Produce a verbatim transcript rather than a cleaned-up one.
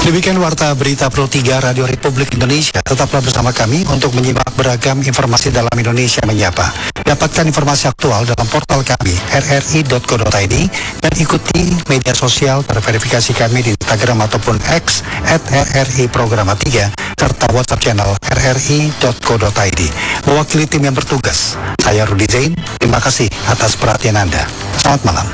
Demikian Warta Berita Pro tiga Radio Republik Indonesia. Tetaplah bersama kami untuk menyimak beragam informasi dalam Indonesia Menyapa. Dapatkan informasi aktual dalam portal kami r r i dot co dot i d dan ikuti media sosial terverifikasi kami di Instagram ataupun X at r r i programa tiga serta WhatsApp channel r r i dot co dot i d. Mewakili tim yang bertugas, saya Rudi Zain. Terima kasih atas perhatian Anda. Selamat malam.